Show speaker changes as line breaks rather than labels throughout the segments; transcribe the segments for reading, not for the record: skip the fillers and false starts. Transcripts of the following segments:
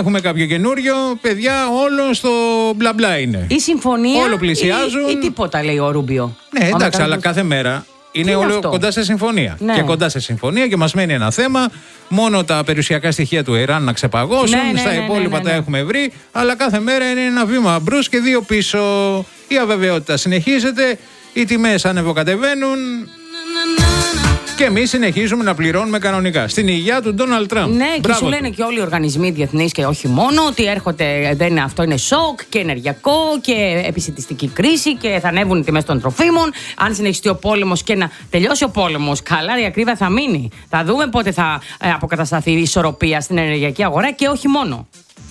έχουμε κάποιο καινούριο, παιδιά, όλο στο μπλα μπλα είναι.
Η συμφωνία.
Όλο πλησιάζουν.
Ή τίποτα, λέει ο Ρούμπιο.
Ναι, εντάξει, αλλά κάθε μέρα είναι όλο κοντά σε συμφωνία. Ναι. Και κοντά σε συμφωνία και μας μένει ένα θέμα. Μόνο τα περιουσιακά στοιχεία του Ιράν να ξεπαγώσουν. Στα υπόλοιπα τα έχουμε βρει. Αλλά κάθε μέρα είναι ένα βήμα μπρος και δύο πίσω. Η αβεβαιότητα συνεχίζεται. Οι τιμές ανεβοκατεβαίνουν. Και εμείς συνεχίζουμε να πληρώνουμε κανονικά. Στην υγεία του Ντόναλντ Τραμπ.
Ναι, και σου λένε και όλοι οι οργανισμοί διεθνείς και όχι μόνο ότι έρχονται, αυτό είναι σοκ και ενεργειακό και επισιτιστική κρίση και θα ανέβουν οι τιμές των τροφίμων. Αν συνεχιστεί ο πόλεμος και να τελειώσει ο πόλεμος, καλά, η ακρίβεια θα μείνει. Θα δούμε πότε θα αποκατασταθεί η ισορροπία στην ενεργειακή αγορά και όχι μόνο.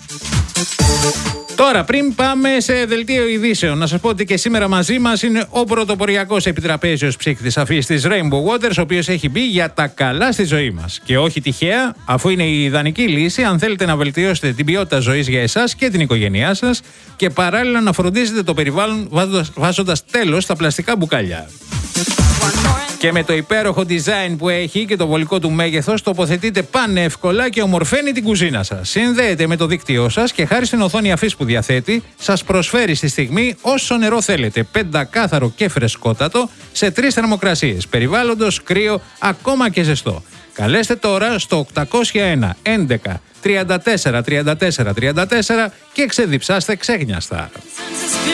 Τώρα, πριν πάμε σε δελτίο ειδήσεων, να σας πω ότι και σήμερα μαζί μας είναι ο πρωτοποριακός επιτραπέζιος ψύκτης αφής της Rainbow Waters, ο οποίος έχει μπει για τα καλά στη ζωή μας. Και όχι τυχαία, αφού είναι η ιδανική λύση αν θέλετε να βελτιώσετε την ποιότητα ζωής για εσάς και την οικογένειά σας και παράλληλα να φροντίζετε το περιβάλλον βάζοντας τέλος στα πλαστικά μπουκάλια. Και με το υπέροχο design που έχει και το βολικό του μέγεθος τοποθετείτε πανεύκολα και ομορφαίνει την κουζίνα σας. Συνδέεται με το δίκτυό σας και χάρη στην οθόνη αφής που διαθέτει σας προσφέρει στη στιγμή όσο νερό θέλετε. Πεντακάθαρο και φρεσκότατο σε 3 θερμοκρασίες. Περιβάλλοντος, κρύο, ακόμα και ζεστό. Καλέστε τώρα στο 801 11 34 34 34 και ξεδιψάστε ξέγνιαστα.